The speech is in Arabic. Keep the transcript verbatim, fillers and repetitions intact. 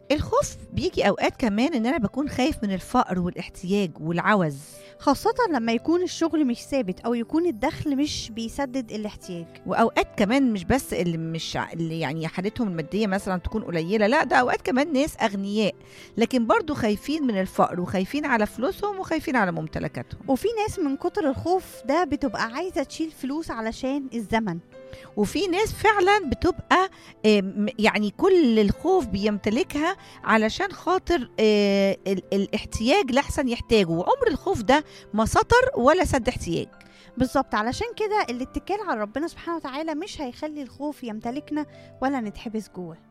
الخوف بيجي أوقات كمان إن أنا باكون خايف من الفقر والاحتياج والعوز. خاصة لما يكون الشغل مش ثابت أو يكون الدخل مش بيسدد الاحتياج. وأوقات كمان مش بس اللي مش ع- اللي يعني حالتهم المادية مثلا تكون قليلة، لا ده أوقات كمان ناس أغنياء لكن برضو خايفين من الفقر وخايفين على فلوسهم وخايفين على ممتلكاتهم. وفي ناس من كتر الخوف ده بتبقى عايزة تشيل فلوس علشان الزمن. وفي ناس فعلا بتبقى آم، يعني كل الخوف بيمتلكها علشان خاطر آه، ال- الاحتياج لحسن يحتاجه، وعمر الخوف ده ما سطر ولا سد احتياج. بالظبط، علشان كده الاتكال على ربنا سبحانه وتعالى مش هيخلي الخوف يمتلكنا ولا نتحبس جوه.